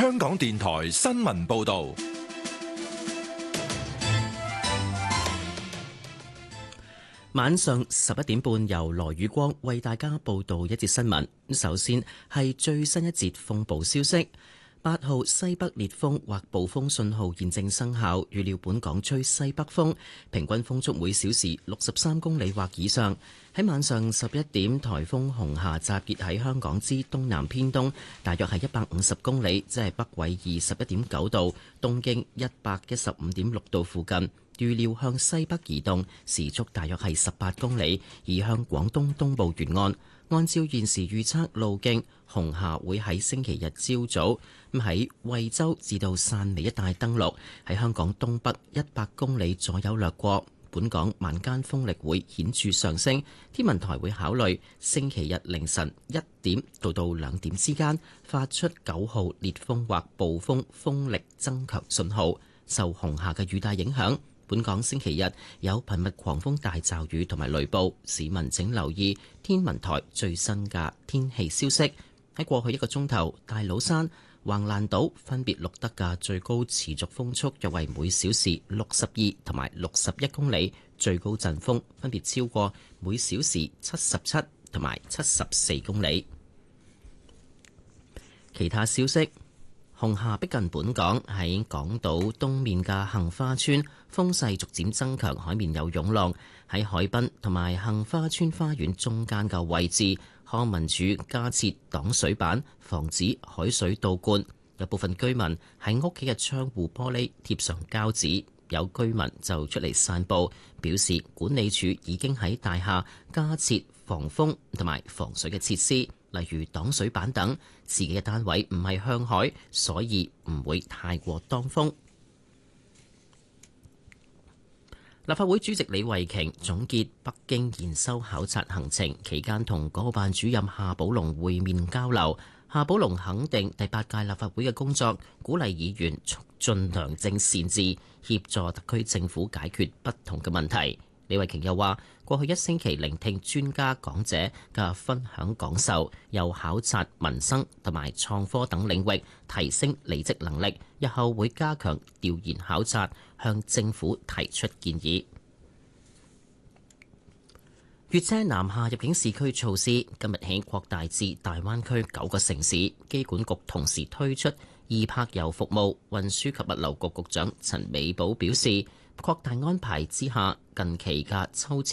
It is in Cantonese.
香港電台新聞報道。 晚上11點半，由羅宇光為大家報道一節新聞。首先係最新一節風暴消息。8號西北烈風或暴風信號現正生效，預料本港吹西北風，平均風速每小時63公里或以上。喺晚上11點，颱風紅霞集結喺香港之東南偏東，大約係150公里，即係北緯21.9度，東經115.6度附近。預料向西北移動，時速大約係18公里，移向廣東東部沿岸。按照現時預測路徑，紅霞會喺星期日朝早喺惠州至到汕尾一帶登陸，喺香港東北100公里左右掠過。本港晚間風力會顯著上升，天文台會考慮星期日凌晨1點到2點之間發出9號烈風或暴風風力增強信號。受紅霞嘅雨帶影響，本港星期日有頻密狂風大驟雨同埋雷暴，市民請留意天文台最新嘅天氣消息。喺過去1個鐘頭，大老山、橫瀾島分別錄得嘅最高持續風速約為每小時62同埋61公里，最高陣風分別超過每小時77同埋74公里。其他消息。紅霞逼近本港，喺港島東面嘅杏花村風勢逐漸增強，海面有湧浪。喺海濱同埋杏花村花園中間嘅位置，康文署加設擋水板，防止海水倒灌。有部分居民喺屋企嘅窗戶玻璃貼上膠紙，有居民就出嚟散步，表示管理處已經喺大廈加設防風同埋防水嘅設施，例如擋水板等。自己嘅單位唔係向海，所以唔會太過當風。立法會主席李慧瓊總結北京研修考察行程期間，同港澳辦主任夏寶龍會面交流。夏寶龍肯定第8屆立法會嘅工作，鼓勵議員促進良政善治，協助特區政府解決不同嘅問題。李慧瓊又話：過去1星期聆聽專家講者嘅分享講授，又考察民生同埋創科等領域，提升履職能力。日後會加強調研考察，向政府提出建議。粵車南下入境市區措施今日起擴大至大灣區9個城市，機管局同時推出易泊遊服務。運輸及物流局局長陳美寶表示，擴大安排之下，近期嘅抽籤